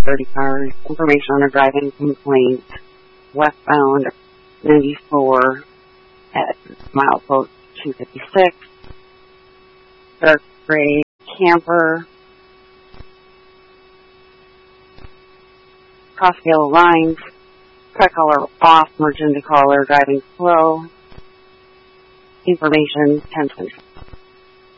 30 cars. Information on a driving complaint. Westbound 94 at milepost 256. Dark gray camper. Cross yellow lines. Car color off, merge into color, driving slow. Information 1020.